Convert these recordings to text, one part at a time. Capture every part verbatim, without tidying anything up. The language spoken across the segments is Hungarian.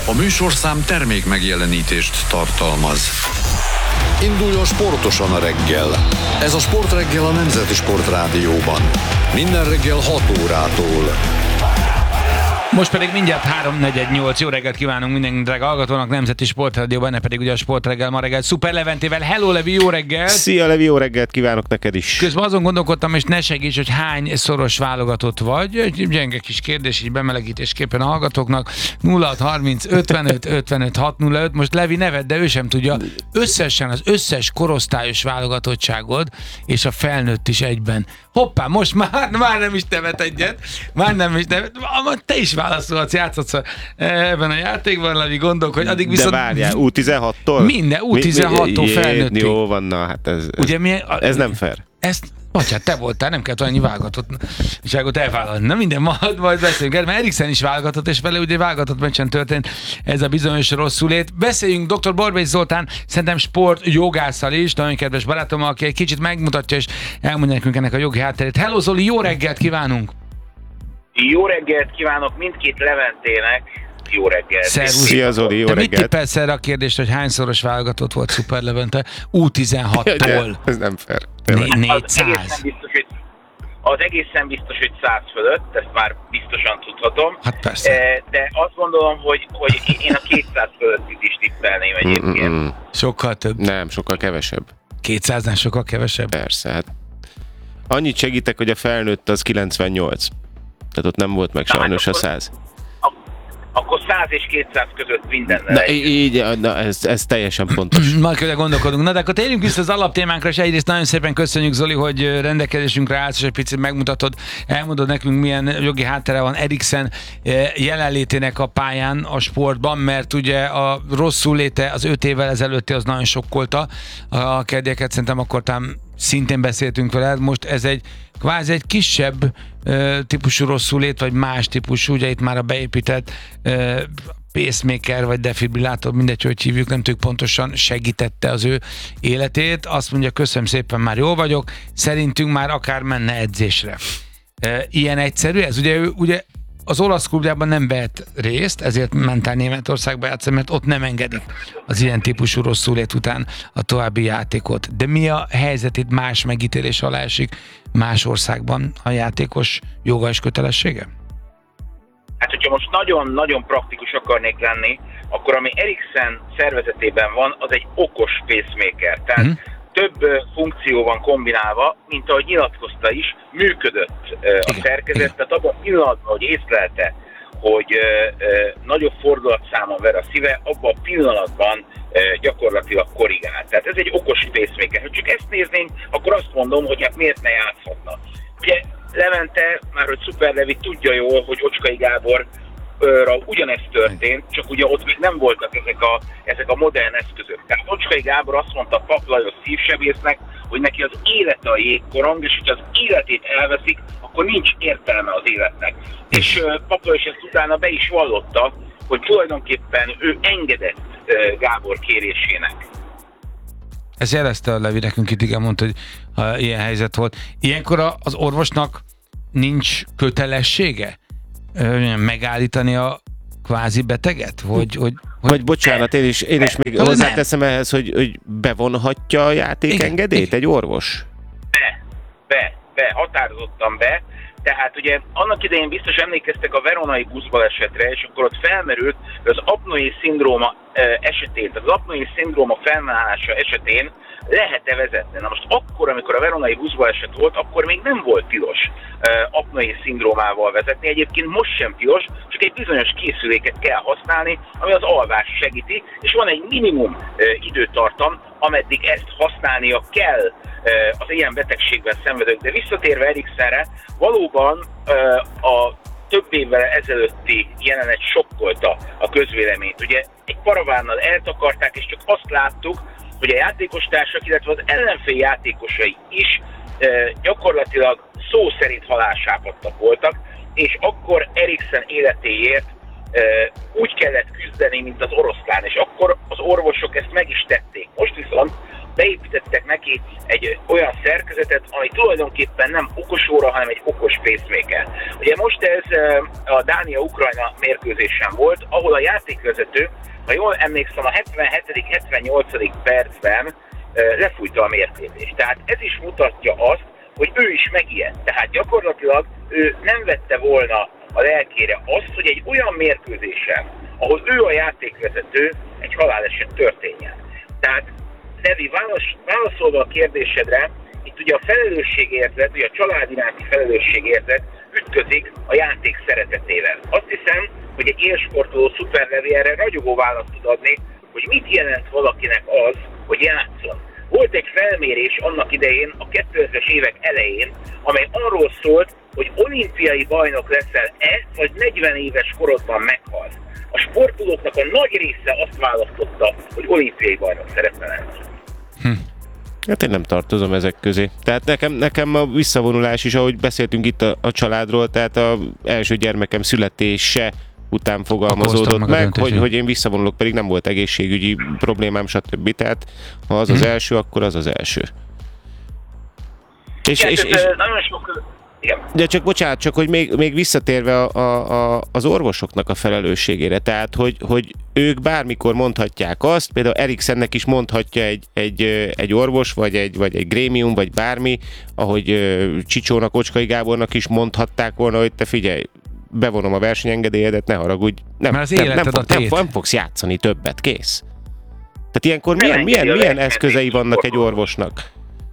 A műsorszám termék megjelenítést tartalmaz. Induljon sportosan a reggel. Ez a Sportreggel a Nemzeti Sportrádióban. Minden reggel hat órától. Most pedig mindjárt három negyvennyolc. Jó reggelt kívánunk minden drága hallgatónak, Nemzeti Sportrádióban, benne pedig ugye a Sportreggel ma reggel Szuper Leventével. Hello Levi, jó reggelt! Szia Levi, jó reggelt kívánok neked is! Közben azon gondolkodtam, és ne segíts, hogy hány szoros válogatott vagy. Egy gyenge kis kérdés, így bemelegítésképpen a hallgatóknak. nulla hat harminc ötvenöt ötvenöt hat nulla öt. Most Levi neved, de ő sem tudja. Összesen az összes korosztályos válogatottságod, és a felnőtt is egyben. Hoppá, most már, már nem is tevet egyet. Már nem is tevet. Te is válaszolhatsz, játszhatsz ebben a játékban, Levi, gondolkodj. Addig viszont... De várjál, U tizenhattól? Minden, U tizenhattól felnőttig. Jó van, na, hát ez, ez, ugye, milyen, a, ez nem fair. Ezt, bocsánat, te voltál, nem kellett annyi válogatottságot elvállalni. Na minden, majd, majd beszéljünk el, mert Eriksen is válogatott, és vele ugye válogatott meccsen történt ez a bizonyos rosszulét. Beszéljünk doktor Borbély Zoltán, szerintem sportjogásszal is, nagyon kedves barátommal, aki egy kicsit megmutatja, és elmondja nekünk ennek a jogi hátterét. Hello Zoli, jó reggelt kívánunk! Jó reggelt kívánok mindkét Leventének! Jó reggelt! Szervusz! Szia Zoli, jó Te reggelt! mit tippelsz erre a kérdést, hogy hányszoros válogatott volt Szuper Levente? U tizenhattól. Ez nem fair. négyszáz. Az egészen biztos, hogy száz fölött, ezt már biztosan tudhatom. Hát persze. De azt gondolom, hogy, hogy én a kétszáz fölött is tippelném egyébként. Mm-mm. Sokkal több. Nem, sokkal kevesebb. kétszáznál sokkal kevesebb. Persze, hát annyit segítek, hogy a felnőtt az kilencvennyolc. Tehát ott nem volt meg sajnos a száz. Akkor száz és kétszáz között minden. Na, így, na ez, ez teljesen pontos. Majd közben gondolkodunk. Na, de akkor térjünk vissza az alaptémánkra, és egyrészt nagyon szépen köszönjük, Zoli, hogy rendelkezésünkre állsz, és egy picit megmutatod, elmondod nekünk, milyen jogi háttere van Eriksen jelenlétének a pályán a sportban, mert ugye a rosszul léte az öt évvel ezelőtti az nagyon sokkolta a kedélyeket, szerintem akkor tám szintén beszéltünk veled, most ez egy kvázi egy kisebb uh, típusú rosszulét, vagy más típusú, ugye itt már a beépített uh, pacemaker, vagy defibrillátor, mindegy, hogy hívjuk, nem tudjuk pontosan, segítette az ő életét. Azt mondja, köszönöm szépen, már jól vagyok, szerintünk már akár menne edzésre. Uh, ilyen egyszerű ez? Ugye ő ugye az olasz klubjában nem vett részt, ezért ment el Németországba játszani, mert ott nem engedik az ilyen típusú rosszulét után a további játékot. De mi a helyzet itt, más megítélés alá esik más országban a játékos joga és kötelessége? Hát, hogyha most nagyon-nagyon praktikus akarnék lenni, akkor ami Eriksen szervezetében van, az egy okos pacemaker. Tehát hmm. több funkció van kombinálva, mint ahogy nyilatkozta is, működött a szerkezet, tehát abban a pillanatban, hogy észlelte, hogy nagyobb fordulatszámon ver a szíve, abban a pillanatban gyakorlatilag korrigál. Tehát ez egy okos pacemaker. Ha csak ezt néznénk, akkor azt mondom, hogy hát miért ne játszhatna. Ugye Levente, már hogy Szuper Levi tudja jól, hogy Ocskai Gábor ugyanezt történt, csak ugye ott még nem voltak ezek a, ezek a modern eszközök. Tehát Ocskai Gábor azt mondta Pap Lajos szívsebésznek, hogy neki az élete a jégkorong, és hogyha az életét elveszik, akkor nincs értelme az életnek. És uh, Pap Lajos ezt utána be is vallotta, hogy tulajdonképpen ő engedett uh, Gábor kérésének. Ez jelezte a Levi nekünk itt, igen, mondta, hogy ha ilyen helyzet volt. Ilyenkor az orvosnak nincs kötelessége megállítani a kvázi beteget? Hogy, hogy, hogy... Vagy bocsánat, én is, én is még hozzáteszem ehhez, hogy, hogy bevonhatja a játékengedélyt egy orvos? Be, be, be, határozottan be. Tehát ugye annak idején biztos emlékeztek a veronai buszbalesetre, és akkor ott felmerült, hogy az apnoé szindróma esetén, tehát az apnoé szindróma fennállása esetén lehet-e vezetni. Na most akkor, amikor a veronai buszbaleset volt, akkor még nem volt tilos apnoé szindrómával vezetni. Egyébként most sem tilos, csak egy bizonyos készüléket kell használni, ami az alvást segíti, és van egy minimum időtartam, ameddig ezt használnia kell az ilyen betegségben szenvedők. De visszatérve Eriksenre, valóban a több évvel ezelőtti jelenet sokkolta a közvéleményt. Ugye egy paravánnal eltakarták, és csak azt láttuk, hogy a játékostársak, illetve az ellenfél játékosai is gyakorlatilag szó szerint halálsápadtak voltak, és akkor Eriksen életéért úgy kellett küzdeni, mint az oroszlán, és akkor az orvosok ezt meg is tették. Most viszont beépítettek neki egy olyan szerkezetet, ami tulajdonképpen nem okos óra, hanem egy okos pacemaker. Ugye most ez a Dánia-Ukrajna mérkőzésen volt, ahol a játékvezető, ha jól emlékszem, a hetvenhetedik-hetvennyolcadik percben lefújta a mérkőzést. Tehát ez is mutatja azt, hogy ő is megijedt. Tehát gyakorlatilag ő nem vette volna a lelkére azt, hogy egy olyan mérkőzésen, ahol ő a játékvezető, egy haláleset történjen. Tehát, Levi, válasz, válaszolva a kérdésedre, itt ugye a felelősségérzet, ugye a család iránti felelősségérzet ütközik a játék szeretetével. Azt hiszem, hogy egy élsportoló Szuper Levi erre ragyogó választ tud adni, hogy mit jelent valakinek az, hogy játszon. Volt egy felmérés annak idején, a kétezres évek elején, amely arról szólt, hogy olimpiai bajnok leszel-e, vagy negyven éves korodban meghalsz. A sportolóknak a nagy része azt választotta, hogy olimpiai bajnok szeretne lenni. Hm. Hát én nem tartozom ezek közé. Tehát nekem, nekem a visszavonulás is, ahogy beszéltünk itt a, a családról, tehát az első gyermekem születése után fogalmazódott meg, meg hogy, hogy én visszavonulok, pedig nem volt egészségügyi problémám, stb. Tehát ha az az hmm. első, akkor az az első. És, igen, és, és, nagyon sok... Igen. De csak bocsánat, csak hogy még, még visszatérve a, a, a, az orvosoknak a felelősségére, tehát hogy, hogy ők bármikor mondhatják azt, például Eriksennek is mondhatja egy, egy, egy orvos, vagy egy, vagy egy grémium, vagy bármi, ahogy Csicsónak, Ocskai Gábornak is mondhatták volna, hogy te figyelj, bevonom a versenyengedélyedet, ne haragudj, nem, nem, nem, nem, fog, nem, nem fogsz játszani többet, kész. Tehát ilyenkor nem milyen, milyen, milyen eszközei vannak egy orvosnak?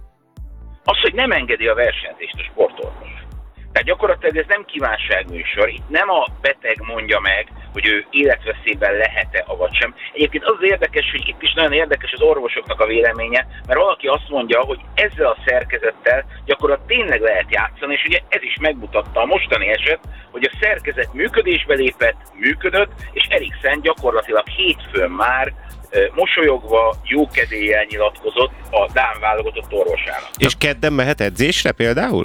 Az, hogy nem engedi a versenyzést a sportorvos. Tehát gyakorlatilag ez nem kívánságműsor, itt nem a beteg mondja meg, hogy ő életveszélyben lehet-e, avagy sem. Egyébként az érdekes, hogy itt is nagyon érdekes az orvosoknak a véleménye, mert valaki azt mondja, hogy ezzel a szerkezettel gyakorlatilag tényleg lehet játszani, és ugye ez is megmutatta a mostani eset, hogy a szerkezet működésbe lépett, működött, és Eriksen gyakorlatilag hétfőn már mosolyogva, jó kedéllyel nyilatkozott a dán válogatott orvosának. És kedden mehet edzésre például?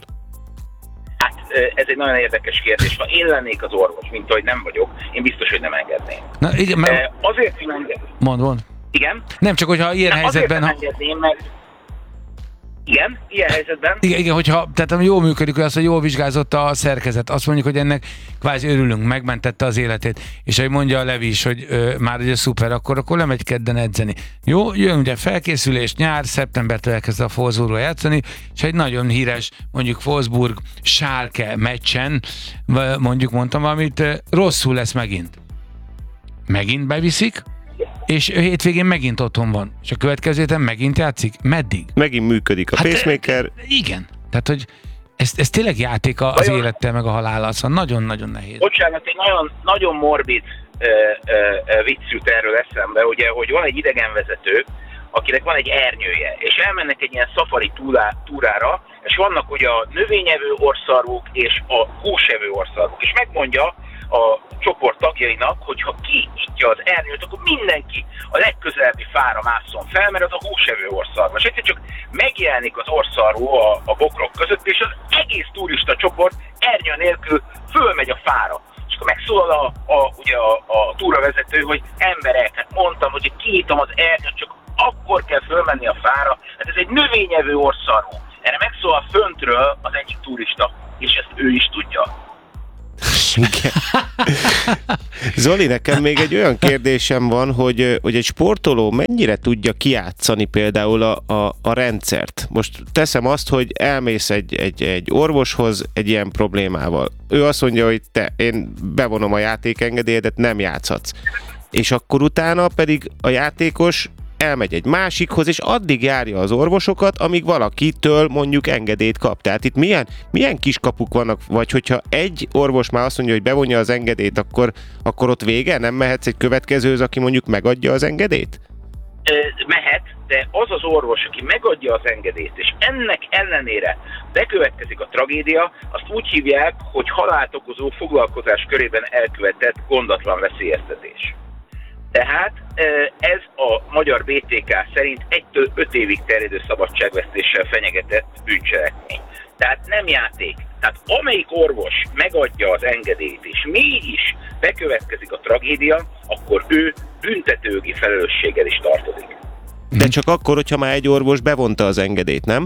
Hát ez egy nagyon érdekes kérdés. Ha én lennék az orvos, mint ahogy nem vagyok, én biztos, hogy nem engedném. Na, igen, mert... Azért nem engedném. Mond, mond. Igen? Nem csak, hogyha ilyen nem, helyzetben... Azért nem engedném, mert... Igen, ilyen helyzetben. Igen, igen, hogyha tehát jól működik, hogy az, hogy jól vizsgázott a szerkezet, azt mondjuk, hogy ennek kvázi örülünk, megmentette az életét, és ahogy mondja a Levi is, hogy ö, már ugye szuper, akkor, akkor lemegy kedden edzeni. Jó, jön ugye felkészülés, nyár, szeptembertől elkezd a Wolfsburgról játszani, és egy nagyon híres, mondjuk Wolfsburg Schalke meccsen, mondjuk mondtam valamit, rosszul lesz megint. Megint beviszik, és hétvégén megint otthon van. És a következő héten megint játszik? Meddig? Megint működik a hát pacemaker. Igen. Tehát, hogy ez, ez tényleg játék az nagyon, élettel, meg a halállal, szóval nagyon-nagyon nehéz. Bocsánat, egy nagyon, nagyon morbid uh, uh, vicc jut erről eszembe, ugye, hogy van egy idegenvezető, akinek van egy ernyője, és elmennek egy ilyen szafari túrá, túrára, és vannak ugye a növényevő orszarvúk és a húsevő orszarvúk, és megmondja a csoport tagjainak, hogy ha ki ittja az ernyőt, akkor mindenki a legközelebbi fára másszon fel, mert az a húsevő orszarvú. És egyszer csak megjelenik az orszarvú a, a bokrok között, és az egész turista csoport ernyő nélkül fölmegy a fára. És akkor megszólal a, a, ugye a, a túravezető, hogy emberek, hát mondtam, hogy kinyitom az ernyőt, csak akkor kell fölmenni a fára. Hát ez egy növényevő orszarvú. Erre megszólal föntről az egyik turista, és ezt ő is tudja. Igen. Zoli, nekem még egy olyan kérdésem van, hogy, hogy egy sportoló mennyire tudja kijátszani például a, a, a rendszert. Most teszem azt, hogy elmész egy, egy, egy orvoshoz egy ilyen problémával. Ő azt mondja, hogy te, én bevonom a játékengedélyedet, nem játszhatsz. És akkor utána pedig a játékos elmegy egy másikhoz, és addig járja az orvosokat, amíg valakitől mondjuk engedélyt kap. Tehát itt milyen, milyen kiskapuk vannak, vagy hogyha egy orvos már azt mondja, hogy bevonja az engedélyt, akkor, akkor ott vége? Nem mehetsz egy következőhöz, aki mondjuk megadja az engedélyt? Mehet, de az az orvos, aki megadja az engedélyt, és ennek ellenére bekövetkezik a tragédia, azt úgy hívják, hogy halált okozó foglalkozás körében elkövetett gondatlan veszélyeztetés. Tehát ez a magyar bé té ká szerint egytől öt évig terjedő szabadságvesztéssel fenyegetett bűncselekmény. Tehát nem játék. Tehát amelyik orvos megadja az engedélyt, és mégis bekövetkezik a tragédia, akkor ő büntetőjogi felelősséggel is tartozik. De csak akkor, hogyha már egy orvos bevonta az engedélyt, nem?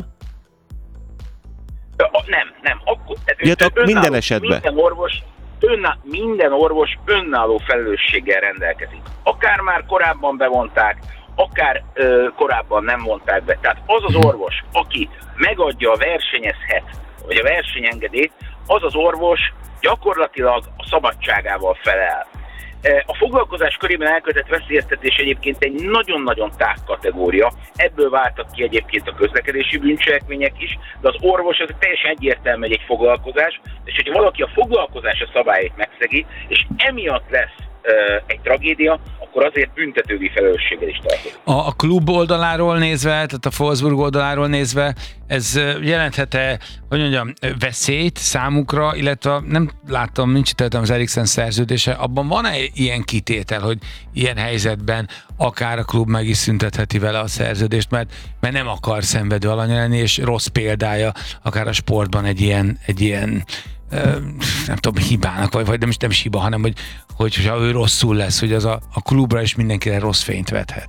Nem, nem. Akkor, ja, önálló, minden esetben. Minden orvos, öná, minden orvos önálló felelősséggel rendelkezik. Akár már korábban bevonták, akár ö, korábban nem vonták be. Tehát az az orvos, aki megadja a versenyezhet, vagy a versenyengedélyt, az az orvos gyakorlatilag a szabadságával felel. A foglalkozás körében elkövetett veszélyeztetés egyébként egy nagyon-nagyon tág kategória, ebből váltak ki egyébként a közlekedési bűncselekmények is, de az orvos az teljesen egyértelmű, hogy egy foglalkozás, és hogyha valaki a foglalkozása szabályait megszegi, és emiatt lesz egy tragédia, akkor azért büntetőjogi felelősséggel is tartozik. A, a klub oldaláról nézve, tehát a Wolfsburg oldaláról nézve, ez jelenthet-e, hogy mondjam, veszélyt számukra, illetve nem láttam, nincs itt az Eriksen szerződése, abban van-e ilyen kitétel, hogy ilyen helyzetben akár a klub meg is szüntetheti vele a szerződést, mert, mert nem akar szenvedő alanya lenni, és rossz példája akár a sportban egy ilyen, egy ilyen nem tudom, hibának, vagy, vagy nem is nem is hiba, hanem hogy, hogy ha ő rosszul lesz, hogy az a, a klubra is mindenkire rossz fényt vethet.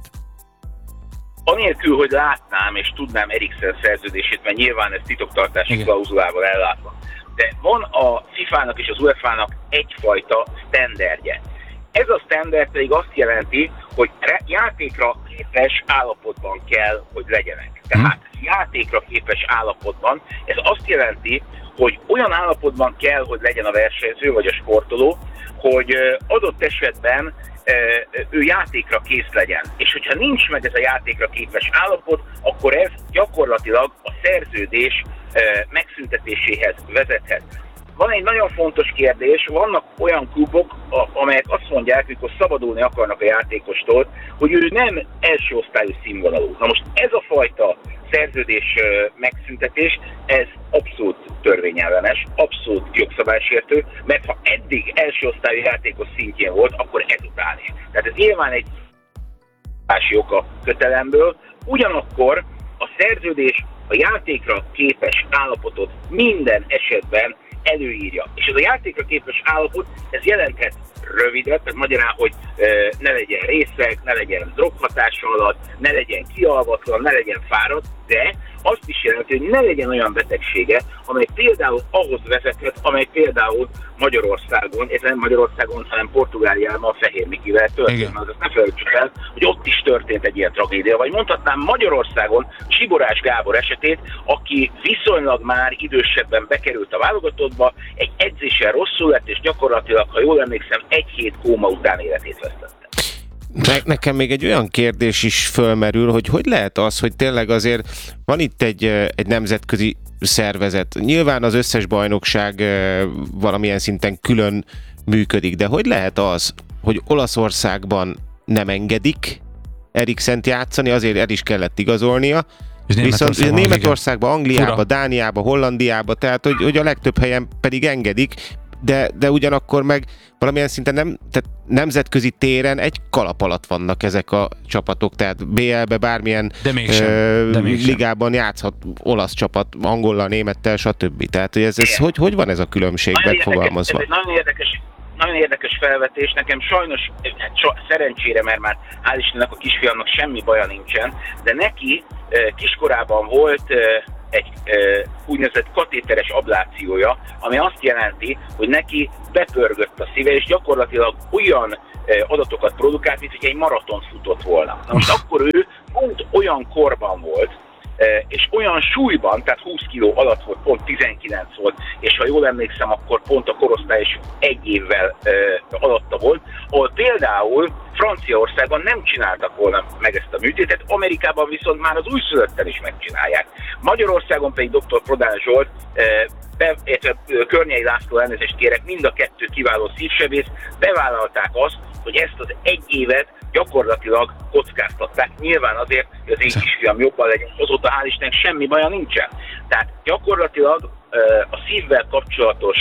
Anélkül, hogy látnám és tudnám Eriksen szerződését, mert nyilván ez titoktartási klauzulával ellátva. De van a fifának és az uefának egyfajta sztenderdje. Ez a sztenderd pedig azt jelenti, hogy játékra képes állapotban kell, hogy legyenek. Tehát játékra képes állapotban, ez azt jelenti, hogy olyan állapotban kell, hogy legyen a versenyző vagy a sportoló, hogy adott esetben ő játékra kész legyen. És hogyha nincs meg ez a játékra képes állapot, akkor ez gyakorlatilag a szerződés megszüntetéséhez vezethet. Van egy nagyon fontos kérdés, vannak olyan klubok, amelyek azt mondják, mikor szabadulni akarnak a játékostól, hogy ő nem első osztályú színvonalú. Na most ez a fajta szerződés megszüntetés, ez abszolút törvényellenes, abszolút jogszabálysértő, mert ha eddig első osztályú játékos szintjén volt, akkor ezután is. Tehát ez nyilván egy oka kötelemből, ugyanakkor a szerződés a játékra képes állapotot minden esetben előírja. És ez a játékra képes állapot, ez jelenthet rövidet, tehát magyarán, hogy e, ne legyen részeg, ne legyen droghatása alatt, ne legyen kialvatlan, ne legyen fáradt, de azt is jelenti, hogy ne legyen olyan betegsége, amely például ahhoz vezethet, amely például Magyarországon, ez nem Magyarországon, hanem Portugáliában a Fehér Mikivel történt. Azt ne felejtsük el, hogy ott is történt egy ilyen tragédia, vagy mondhatnám Magyarországon Csiborás Gábor esetét, aki viszonylag már idősebben bekerült a válogatottba, egy edzéssel rosszul lett, és gyakorlatilag, ha jól emlékszem, egy hét kóma után életét vesztette. Ne, nekem még egy olyan kérdés is fölmerül, hogy hogy lehet az, hogy tényleg azért van itt egy, egy nemzetközi szervezet. Nyilván az összes bajnokság valamilyen szinten külön működik, de hogy lehet az, hogy Olaszországban nem engedik Eriksent játszani, azért el is kellett igazolnia, viszont Németországban, Angliába, Dániába, Hollandiába, tehát hogy, hogy a legtöbb helyen pedig engedik, de, de ugyanakkor meg valamilyen szinten nem, tehát nemzetközi téren egy kalap alatt vannak ezek a csapatok, tehát bé el-be bármilyen de mégsem, ö, de mégsem. ligában játszhat olasz csapat, angollal, némettel, stb. Tehát hogy ez, ez hogy, hogy van ez a különbség nagyon megfogalmazva? Érdekes, ez egy nagyon érdekes, nagyon érdekes felvetés, nekem sajnos, hát so, szerencsére, mert már hál' Istennek a kisfiamnak semmi baja nincsen, de neki kiskorában volt egy e, úgynevezett katéteres ablációja, ami azt jelenti, hogy neki bepörgött a szíve, és gyakorlatilag olyan e, adatokat produkált, mint hogy egy maratont futott volna. Na most akkor ő pont olyan korban volt, e, és olyan súlyban, tehát húsz kiló alatt volt, pont tizenkilenc volt, és ha jól emlékszem, akkor pont a korosztály is egy évvel e, alatta volt, ahol például Franciaországban nem csináltak volna meg ezt a műtétet, Amerikában viszont már az újszülötten is megcsinálják. Magyarországon pedig doktor Prodán Zsolt, be, Környei László, elnézést kérek, mind a kettő kiváló szívsebész bevállalták azt, hogy ezt az egy évet gyakorlatilag kockáztatták. Nyilván azért, hogy az én kisfiam jobban legyen, azóta hál' Istennek semmi baja nincsen. Tehát gyakorlatilag a szívvel kapcsolatos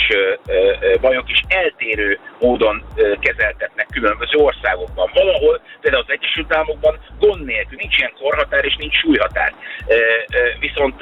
bajok is eltérő módon kezeltetnek különböző országokban. Valahol, például az Egyesült Államokban gond nélkül, nincs ilyen korhatár és nincs súlyhatár. Viszont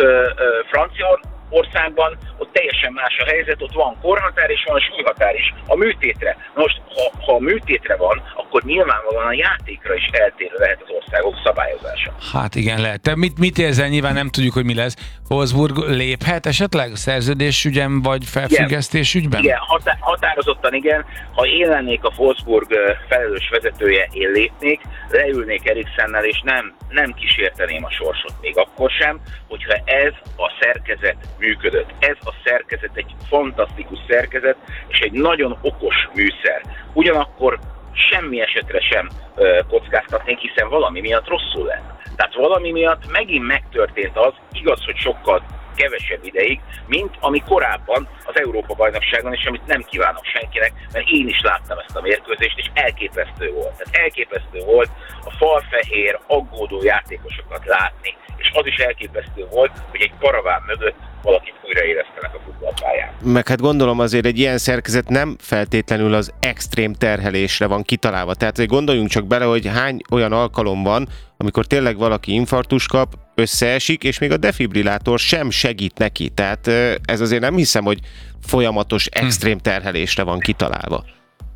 Franciaországban ott teljesen más a helyzet, ott van korhatár és van súlyhatár is a műtétre. Most, ha, ha a műtétre van, akkor akkor nyilvánvalóan a játékra is eltérő lehet az országok szabályozása. Hát igen, lehet. Te mit, mit érzel? Nyilván nem tudjuk, hogy mi lesz. Wolfsburg léphet esetleg szerződésügyben vagy felfüggesztés ügyben? Igen, hatá- határozottan igen. Ha én lennék a Wolfsburg felelős vezetője, én lépnék, leülnék Eriksennel, és nem, nem kísérteném a sorsot még akkor sem, hogyha ez a szerkezet működött. Ez a szerkezet egy fantasztikus szerkezet, és egy nagyon okos műszer. Ugyanakkor semmi esetre sem ö, kockáztatnék, hiszen valami miatt rosszul lett. Tehát valami miatt megint megtörtént az, igaz, hogy sokkal kevesebb ideig, mint ami korábban az Európa-bajnokságon, és amit nem kívánok senkinek, mert én is láttam ezt a mérkőzést, és elképesztő volt. Tehát elképesztő volt a falfehér, aggódó játékosokat látni, és az is elképesztő volt, hogy egy karaván mögött valakit újraéreztenek a futballpályán. Meg hát gondolom azért egy ilyen szerkezet nem feltétlenül az extrém terhelésre van kitalálva. Tehát azért gondoljunk csak bele, hogy hány olyan alkalom van, amikor tényleg valaki infarktus kap, összeesik, és még a defibrillátor sem segít neki. Tehát ez azért nem hiszem, hogy folyamatos extrém terhelésre van kitalálva.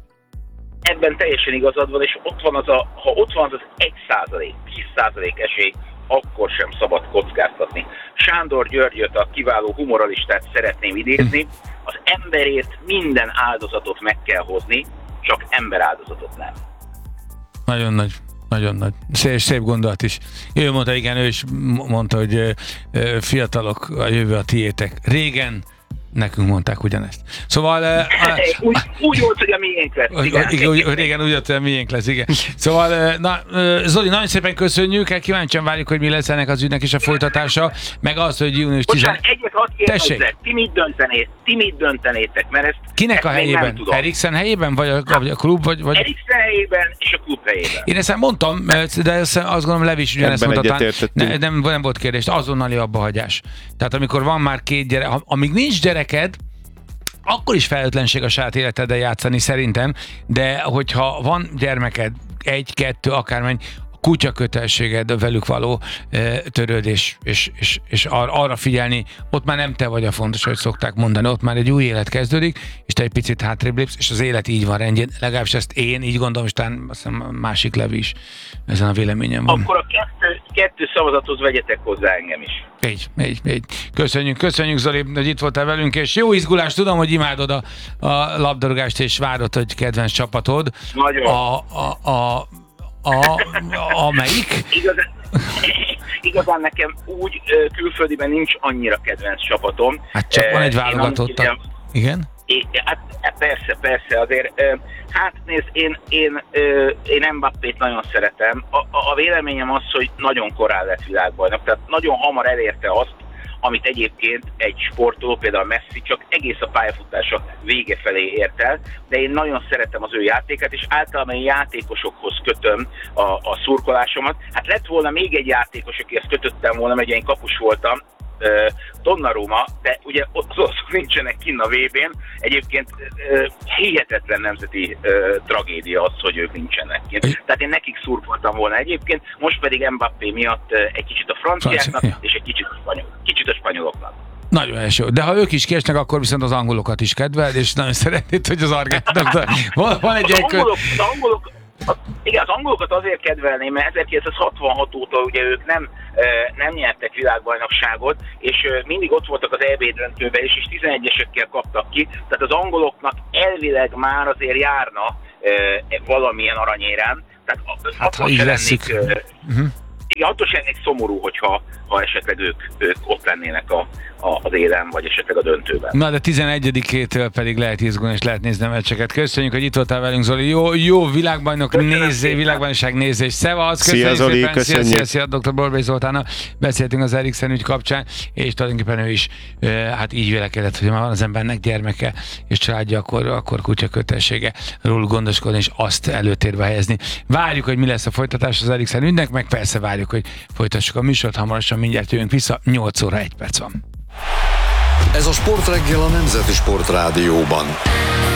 Ebben teljesen igazad van, és ott van az a, ha ott van az az egy százalék, tíz százalék esély, akkor sem szabad kockáztatni. Sándor Györgyöt, a kiváló humoralistát szeretném idézni, az emberért minden áldozatot meg kell hozni, csak emberáldozatot nem. Nagyon nagy. Nagyon nagy. Szép, szép gondolat is. Ő mondta, igen, ő is mondta, hogy fiatalok, a jövő a tiétek. Régen nekünk mondták ugyanezt. Szóval... A, úgy, úgy volt, hogy a miénk lesz. Igen, igen, úgy, régen úgy volt, hogy a miénk lesz, igen. Szóval, na, Zoli, nagyon szépen köszönjük, kíváncsian várjuk, hogy mi lesz ennek az ügynek is a folytatása, meg az, hogy június tizenötödikén... Bocsánat, egyet hadd kérdezzek, ti mit döntenétek, ti mit döntenétek, mert ezt, kinek ezt a helyében? Eriksen helyében, vagy a, vagy a klub? Vagy, vagy... Eriksen helyében és a klub helyében. Én ezt mondtam, de ezt azt gondolom Levi is ugyanezt mondta, ne, nem, nem volt kérdés, azonnali abbahagyás. Tehát amikor van már két gyerek, amíg nincs gyereked, akkor is felelőtlenség a saját életeddel játszani szerintem, de hogyha van gyermeked, egy, kettő, akármennyi, kutya kötelességed velük való e, törődés, és, és, és ar, arra figyelni, ott már nem te vagy a fontos, hogy szokták mondani, ott már egy új élet kezdődik, és te egy picit hátrébb lépsz, és az élet így van rendjén, legalábbis ezt én így gondolom, és talán azt hiszem a másik Levi is ezen a véleményem van. Akkor a kettő, kettő szavazathoz vegyetek hozzá engem is. Így, így, így. Köszönjük, köszönjük Zoli, hogy itt voltál velünk, és jó izgulás, tudom, hogy imádod a, a labdarúgást, és várod, hogy kedvenc csapatod. Nagyon. A, a, a A, amelyik? Igazán, igazán nekem úgy külföldiben nincs annyira kedvenc csapatom. Hát csak van egy válogatottak. Igen? É, hát persze, persze, azért, hát nézd, én, én, én Mbappét nagyon szeretem. A, a véleményem az, hogy nagyon korán lett világbajnok, tehát nagyon hamar elérte azt, amit egyébként egy sportoló, például Messi csak egész a pályafutása vége felé ért el, de én nagyon szeretem az ő játékát, és általában én játékosokhoz kötöm a, a szurkolásomat. Hát lett volna még egy játékos, akihez kötöttem volna, mert én kapus voltam, uh, Donnarumma, de ugye az oszok nincsenek kinn a vé bén. Egyébként uh, hihetetlen nemzeti uh, tragédia az, hogy ők nincsenek kint. Tehát én nekik szurkoltam volna egyébként, most pedig Mbappé miatt uh, egy kicsit a franciáknak, ja. és egy kicsit a, spanyol, kicsit a spanyoloknak. Nagyon első. De ha ők is kiesnek, akkor viszont az angolokat is kedveld, és nagyon szeretnéd, hogy az argentinok... Van, van egy az, angolok, az angolok, az, igen, az angolokat azért kedvelném, mert ezerkilencszázhatvanhat óta ugye ők nem, nem nyertek világbajnokságot, és mindig ott voltak az é bé döntőben is, és tizenegyesekkel kaptak ki. Tehát az angoloknak elvileg már azért járna valamilyen aranyérem. Tehát hát ha így leszük. Uh-huh. Igen, attól sem lennék szomorú, hogyha ha esetleg ők, ők ott lennének a, a, az élen, vagy esetleg a döntőben. Na, de tizenegyedikétől pedig lehet izgulni, és lehet nézni a meccseket. Köszönjük, hogy itt voltál velünk, Zoli. Jó, jó világbajnok nézé, világbajnokság nézés. Szevasz, köszönjük szia, Zoli, szépen. köszönjük. Szia, szia, szia, doktor Borbély Zoltánnal. Beszéltünk az Eriksen ügy kapcsán, és tulajdonképpen ő is hát így vélekedett, hogy már van az embernek gyermeke és családja, akkor, akkor kutya kötelessége róluk gondoskodni, és azt előtérbe helyezni. Várjuk, hogy mi lesz a folytatás az Eriksen ügynek, meg persze várjuk, hogy folytassuk a műsort, hamarosan mindjárt jövünk vissza, nyolc óra egy perc van. Ez a Sportreggel a Nemzeti Sport Rádióban.